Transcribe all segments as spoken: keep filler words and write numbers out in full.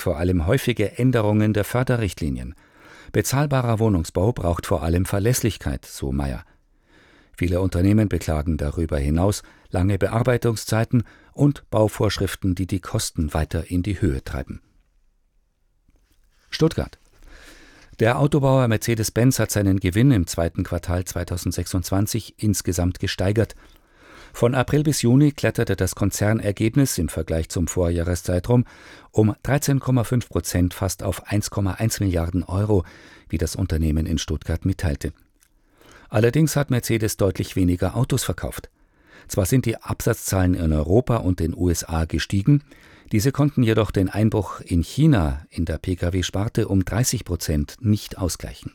vor allem häufige Änderungen der Förderrichtlinien. Bezahlbarer Wohnungsbau braucht vor allem Verlässlichkeit, so Meyer. Viele Unternehmen beklagen darüber hinaus lange Bearbeitungszeiten und Bauvorschriften, die die Kosten weiter in die Höhe treiben. Stuttgart. Der Autobauer Mercedes-Benz hat seinen Gewinn im zweiten Quartal zweitausendsechsundzwanzig insgesamt gesteigert. Von April bis Juni kletterte das Konzernergebnis im Vergleich zum Vorjahreszeitraum um dreizehn Komma fünf Prozent fast auf eins Komma eins Milliarden Euro, wie das Unternehmen in Stuttgart mitteilte. Allerdings hat Mercedes deutlich weniger Autos verkauft. Zwar sind die Absatzzahlen in Europa und den U S A gestiegen, diese konnten jedoch den Einbruch in China in der Pkw-Sparte um dreißig Prozent nicht ausgleichen.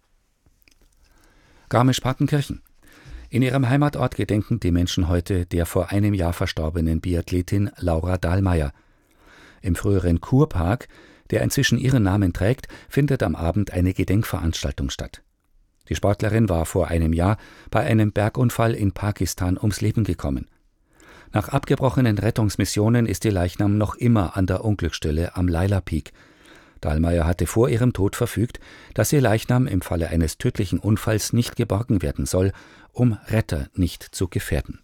Garmisch-Partenkirchen. In ihrem Heimatort gedenken die Menschen heute der vor einem Jahr verstorbenen Biathletin Laura Dahlmeier. Im früheren Kurpark, der inzwischen ihren Namen trägt, findet am Abend eine Gedenkveranstaltung statt. Die Sportlerin war vor einem Jahr bei einem Bergunfall in Pakistan ums Leben gekommen. Nach abgebrochenen Rettungsmissionen ist ihr Leichnam noch immer an der Unglücksstelle am Laila Peak. Dahlmeier hatte vor ihrem Tod verfügt, dass ihr Leichnam im Falle eines tödlichen Unfalls nicht geborgen werden soll, um Retter nicht zu gefährden.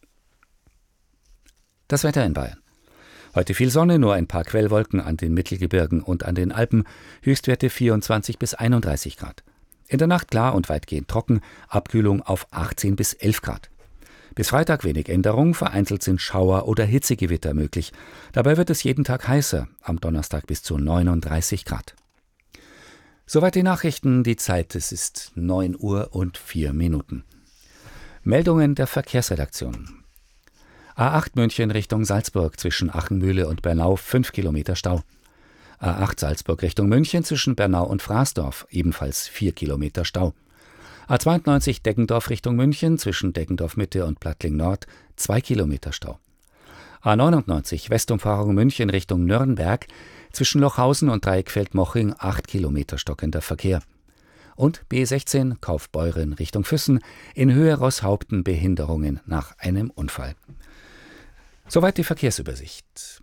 Das Wetter in Bayern. Heute viel Sonne, nur ein paar Quellwolken an den Mittelgebirgen und an den Alpen, Höchstwerte vierundzwanzig bis einunddreißig Grad. In der Nacht klar und weitgehend trocken, Abkühlung auf achtzehn bis elf Grad. Bis Freitag wenig Änderung, vereinzelt sind Schauer oder Hitzegewitter möglich. Dabei wird es jeden Tag heißer, am Donnerstag bis zu neununddreißig Grad. Soweit die Nachrichten, die Zeit, es ist neun Uhr und vier Minuten. Meldungen der Verkehrsredaktion. A acht München Richtung Salzburg zwischen Achenmühle und Bernau fünf Kilometer Stau. A acht Salzburg Richtung München zwischen Bernau und Fraßdorf ebenfalls vier Kilometer Stau. A zweiundneunzig Deggendorf Richtung München zwischen Deggendorf Mitte und Plattling Nord zwei Kilometer Stau. A neunundneunzig Westumfahrung München Richtung Nürnberg zwischen Lochhausen und Dreieckfeld-Moching acht Kilometer stockender Verkehr. Und B sechzehn Kaufbeuren Richtung Füssen in Höhe Rosshaupten Behinderungen nach einem Unfall. Soweit die Verkehrsübersicht.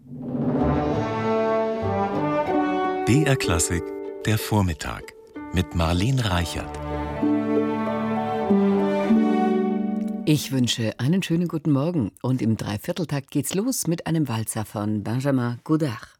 B R Klassik, der Vormittag mit Marlene Reichert. Ich wünsche einen schönen guten Morgen und im Dreivierteltakt geht's los mit einem Walzer von Benjamin Godard.